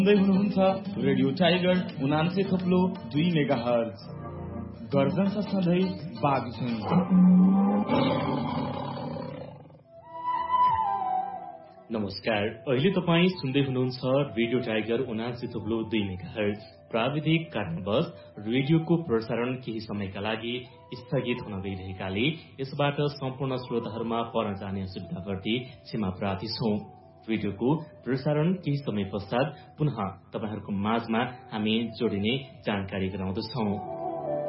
सुन्दै हुनुहुन्छ radio tiger 89.2 megahertz गर्जन छ सधैँ बागझुङ। नमस्कार, अहिले तपाईँ सुन्दै हुनुहुन्छ रेडियो टाइगर 89.2 मेगाहर्ज। प्राविधिक कारणवश रेडियोको प्रसारण केही समयका लागि स्थगित हुन गइरहेकाले यसबाट सम्पूर्ण श्रोताहरूमा पर्न जाने असुविधाप्रति क्षमा प्रार्थी छौं। रेडियोको प्रसारण केही समय पश्चात पुनः तपाईहरूको माझमा हामी जोडिने जानकारी गराउँदछौं।